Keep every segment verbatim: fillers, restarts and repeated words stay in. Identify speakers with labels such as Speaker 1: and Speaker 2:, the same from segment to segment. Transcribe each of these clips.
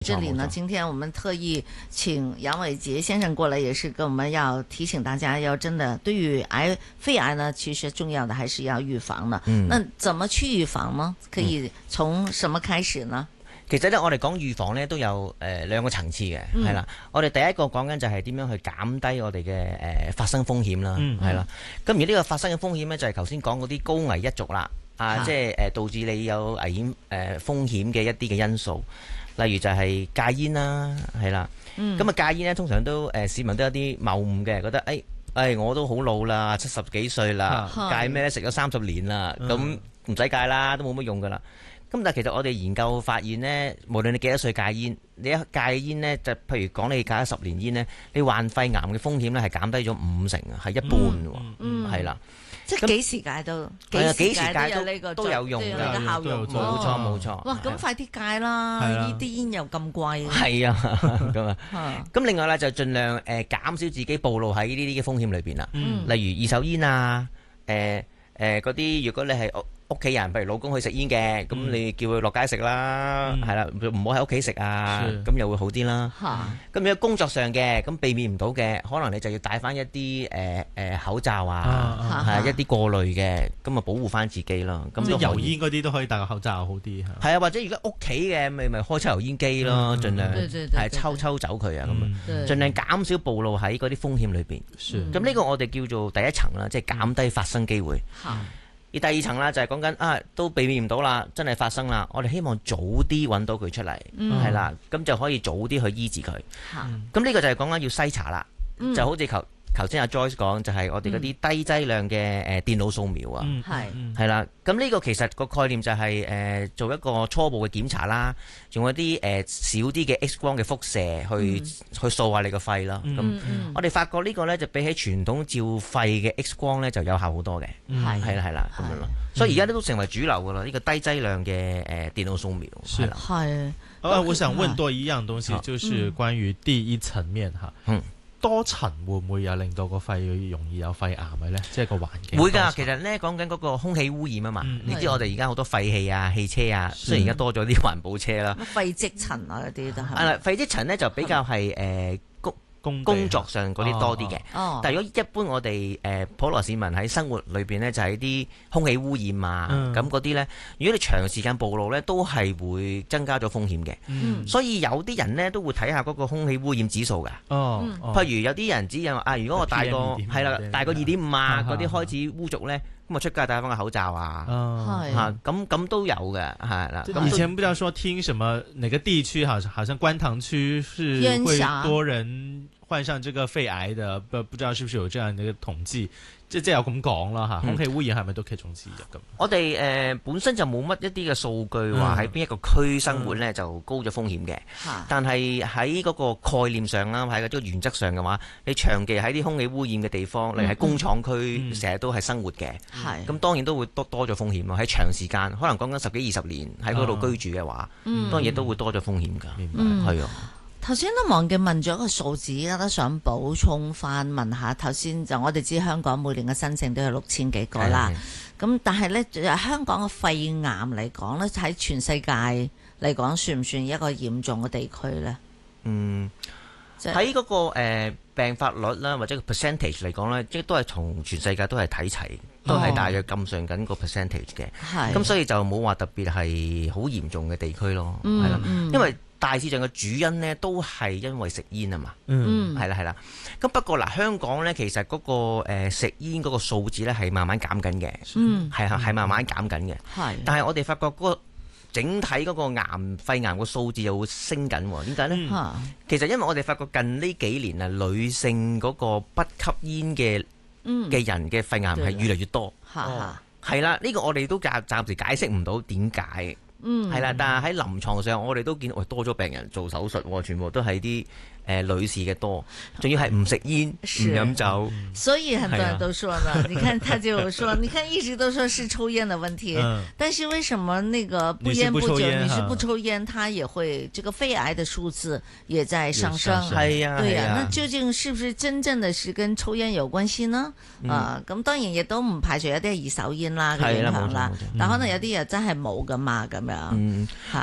Speaker 1: 這裡呢，今天我們特意請楊偉杰先生過來，也是跟我們要提醒大家，要真的對於癌肺癌呢，其實重要的還是要預防的。嗯，那怎麼去預防呢？可以從什麼開始呢？嗯、
Speaker 2: 其實呢，我哋講預防呢，都有誒、呃、兩個層次嘅，係、嗯、啦。我哋第一個講緊就係點樣去減低我哋嘅誒發生風險啦，係、嗯、啦。咁而呢個發生嘅風險呢，就係頭先講嗰啲高危一族啦，啊，即係誒導致你有危險誒、呃、風險嘅一啲嘅因素。例如就係戒煙啦，係啦，咁啊、嗯、戒煙咧，通常都誒、呃、市民都有啲謬誤嘅，覺得誒誒、哎、我都好老啦，七十幾歲啦，戒咩咧？食咗三十年啦，咁唔使戒啦，都冇乜用噶啦。咁但係其實我哋研究發現咧，無論你幾多歲戒煙，你一戒煙咧，就譬如講你戒咗十年煙咧，你患肺癌嘅風險咧係減低咗五成啊，係一半喎，係啦。
Speaker 1: 即係幾時戒都，幾時戒都呢個都有用嘅效用，
Speaker 2: 冇錯冇錯。
Speaker 1: 哇，咁快啲戒啦！呢啲煙又咁貴。係啊，
Speaker 2: 咁啊，咁另外咧就盡量誒減少自己暴露喺呢啲嘅風險裏邊啦。例如二手煙啊，誒誒嗰啲，如果你係屋企人，譬如老公去食煙嘅，咁你叫佢落街食啦，係啦，唔好喺屋企食啊，咁又會好啲啦。咁如果工作上嘅，咁避免唔到嘅，可能你就要戴翻一啲誒誒口罩啊，係一啲過濾嘅，咁啊保護翻自己咯。咁即係油煙嗰啲都可以戴個口罩好啲。係啊，或者如果屋企嘅，咪咪開抽油煙機咯，盡量係抽抽走佢啊，咁啊，盡量減少暴露喺嗰啲風險裏邊。咁呢個我哋叫做第一層啦，即係減低發生機會。而第二層啦，就係講緊啊，都避免唔到啦，真係發生啦。我哋希望早啲揾到佢出嚟，係、嗯、啦，咁就可以早啲去醫治佢。咁呢、嗯、個就係講緊要篩查啦，嗯、就好似求。頭先阿 Joyce 講就係、是、我哋嗰啲低劑量嘅誒電腦掃描啊，係係啦，咁呢個其實個概念就係、是、誒、呃、做一個初步嘅檢查啦，用一啲誒、呃、少啲嘅 X 光嘅輻射去、嗯、去掃下你個肺啦。咁、嗯嗯、我哋發覺呢個咧就比起傳統照肺嘅 X 光咧就有效好多嘅，係係啦係啦咁樣咯。所以而家都成為主流噶啦，呢、這個低劑量嘅誒、呃、電腦掃描係啦。係。
Speaker 3: 啊，我想問多一樣東西，就是關於第一層面哈。嗯。多層會唔會有令到個肺容易有肺癌嘅咧？即係個環境
Speaker 2: 會㗎。其實咧講緊嗰個空氣污染啊嘛，嗯、你知我哋而家好多廢氣啊、汽車啊，雖然而家多咗啲環保車啦。
Speaker 1: 肺積塵啊嗰啲都係。
Speaker 2: 係啦，肺積塵咧就比較係誒工工作上嗰啲多啲嘅。哦。但係如果一般我哋誒、呃、普羅市民喺生活裏邊咧，就係啲空氣污染啊，咁嗰啲咧，如果你長時間暴露咧，都係會增加咗風險嘅。嗯。所以有啲人咧都會睇下嗰個空氣污染指數㗎。哦。譬如有啲人指引話啊，如果我大個係啦，大過二點五啊，嗰啲開始污濁咧，咁啊出街戴翻個口罩啊。哦。嚇，咁咁都有嘅，係啦。
Speaker 3: 以前不知道說聽什麼哪個地區，好像好像觀塘區是會多人患上這個肺癌的，不不知道是不是有這樣的一個統計？即即有咁講啦嚇，空氣污染係咪都其中之一咁？
Speaker 2: 我哋誒、呃、本身就冇乜一啲嘅數據話喺邊一個區生活咧就高咗風險嘅，嗯、但係喺嗰個概念上啦，喺個原則上嘅話，你長期喺啲空氣污染嘅地方，例如喺工廠區，成日、嗯、都係生活嘅，咁、嗯、當然都會多多咗風險咯。喺長時間，可能講緊十幾二十年喺嗰度居住嘅話，嗯、當然都會多咗風險㗎，係啊、嗯。
Speaker 1: 頭先都忘記問咗個數字，都想補充翻問下。頭先就我哋知香港每年嘅申請都有六千幾個啦，咁但係咧香港嘅肺癌嚟講咧，喺全世界嚟講算唔算一個嚴重嘅地區咧？
Speaker 2: 嗯，喺嗰、嗰個、呃、病發率啦，或者個 percentage 嚟講咧，即係都係同全世界都係睇齊，都係大約咁上緊個 percentage 嘅。係、哦，咁所以就冇話特別係好嚴重嘅地區咯，係啦、嗯，因為大致上嘅主因呢都係因為食煙啊嘛，嗯，係啦係啦。咁不過嗱，香港呢其實嗰、嗰個、呃、食煙嗰個數字呢係慢慢減緊嘅，嗯，係係係慢慢減緊嘅，係。但係我哋發覺嗰個整體嗰個癌肺癌個數字又會升緊喎，點解呢？嗯、其實因為我哋發覺近呢幾年啊，女性嗰個不吸煙嘅嘅人嘅肺癌係越嚟越多，係啦，呢個我哋都暫暫時解釋唔到點解。嗯，係啦，但係喺臨床上，我哋都見到，喂，多咗病人做手術，全部都係啲誒女士嘅多，仲要係唔食煙、唔飲酒，
Speaker 1: 所以很多人都說呢，你看他就說，你看一直都說是抽煙的問題，但是為什麼那個不煙不酒，女士不抽煙，她也會這個肺癌的數字也在上升，
Speaker 2: 係啊，
Speaker 1: 對啊，那究竟是不是真正的是跟抽煙有關係呢？啊，咁當然亦都唔排除有啲係二手煙啦嘅影響啦，但可能有啲又真係冇噶嘛，咁樣。
Speaker 2: 嗯，吓，我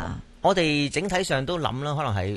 Speaker 2: 我哋整體上都諗啦，可能係